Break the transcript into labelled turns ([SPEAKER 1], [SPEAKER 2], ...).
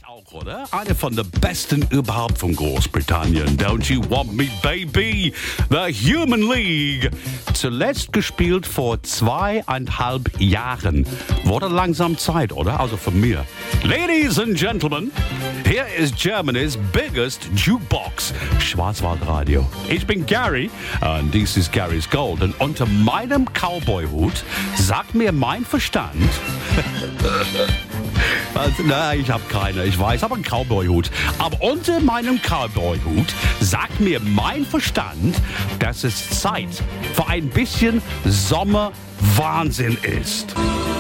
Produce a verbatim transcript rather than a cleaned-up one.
[SPEAKER 1] Auch, oder? Eine von der besten überhaupt von Großbritannien. Don't You Want Me, Baby? The Human League. Zuletzt gespielt vor zweieinhalb Jahren. Wurde langsam Zeit, oder? Also von mir. Ladies and Gentlemen, here is Germany's biggest jukebox. Schwarzwaldradio. Ich bin Gary und dies ist Garys Gold. Und unter meinem Cowboy-Hut sagt mir mein Verstand... Also, na, ich habe keine, ich weiß, aber einen Cowboy-Hut. Aber unter meinem Cowboy-Hut sagt mir mein Verstand, dass es Zeit für ein bisschen Sommerwahnsinn ist.